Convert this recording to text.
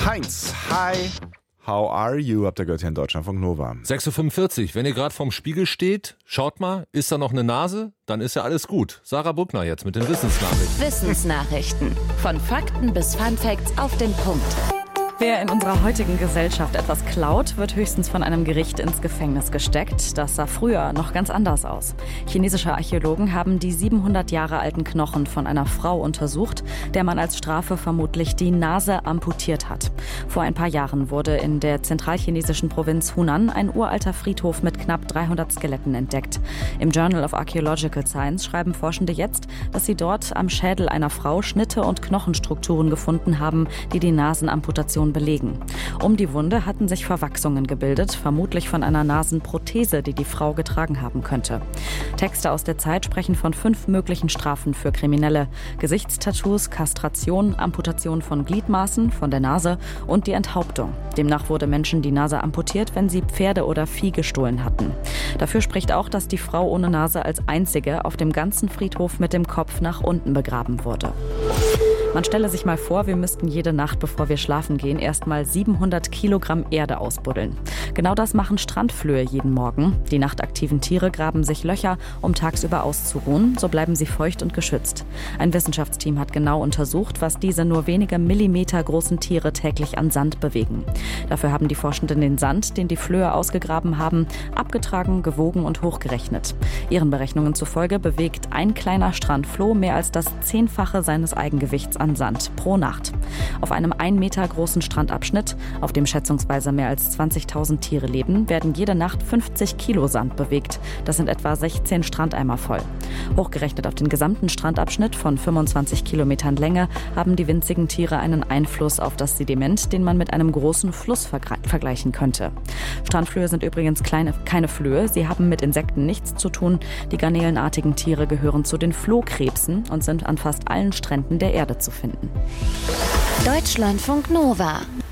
Heinz, hi. How are you? Habt ihr gehört hier in Deutschlandfunk Nova. 6.45 Uhr, wenn ihr gerade vorm Spiegel steht, schaut mal, ist da noch eine Nase? Dann ist ja alles gut. Sarah Buckner jetzt mit den Wissensnachrichten. Wissensnachrichten. Von Fakten bis Funfacts auf den Punkt. Wer in unserer heutigen Gesellschaft etwas klaut, wird höchstens von einem Gericht ins Gefängnis gesteckt. Das sah früher noch ganz anders aus. Chinesische Archäologen haben die 700 Jahre alten Knochen von einer Frau untersucht, der man als Strafe vermutlich die Nase amputiert hat. Vor ein paar Jahren wurde in der zentralchinesischen Provinz Hunan ein uralter Friedhof mit knapp 300 Skeletten entdeckt. Im Journal of Archaeological Science schreiben Forschende jetzt, dass sie dort am Schädel einer Frau Schnitte und Knochenstrukturen gefunden haben, die die Nasenamputation belegen. Um die Wunde hatten sich Verwachsungen gebildet, vermutlich von einer Nasenprothese, die die Frau getragen haben könnte. Texte aus der Zeit sprechen von 5 möglichen Strafen für Kriminelle: Gesichtstattoos, Kastration, Amputation von Gliedmaßen, von der Nase und die Enthauptung. Demnach wurde Menschen die Nase amputiert, wenn sie Pferde oder Vieh gestohlen hatten. Dafür spricht auch, dass die Frau ohne Nase als einzige auf dem ganzen Friedhof mit dem Kopf nach unten begraben wurde. Man stelle sich mal vor, wir müssten jede Nacht, bevor wir schlafen gehen, erstmal 700 Kilogramm Erde ausbuddeln. Genau das machen Strandflöhe jeden Morgen. Die nachtaktiven Tiere graben sich Löcher, um tagsüber auszuruhen. So bleiben sie feucht und geschützt. Ein Wissenschaftsteam hat genau untersucht, was diese nur wenige Millimeter großen Tiere täglich an Sand bewegen. Dafür haben die Forschenden den Sand, den die Flöhe ausgegraben haben, abgetragen, gewogen und hochgerechnet. Ihren Berechnungen zufolge bewegt ein kleiner Strandfloh mehr als das 10-fache seines Eigengewichts an Sand pro Nacht. Auf einem 1 Meter großen Strandabschnitt, auf dem schätzungsweise mehr als 20.000 Tiere leben, werden jede Nacht 50 Kilo Sand bewegt. Das sind etwa 16 Strandeimer voll. Hochgerechnet auf den gesamten Strandabschnitt von 25 Kilometern Länge haben die winzigen Tiere einen Einfluss auf das Sediment, den man mit einem großen Fluss vergleichen könnte. Strandflöhe sind übrigens keine Flöhe. Sie haben mit Insekten nichts zu tun. Die garnelenartigen Tiere gehören zu den Flohkrebsen und sind an fast allen Stränden der Erde zu finden. Deutschlandfunk Nova.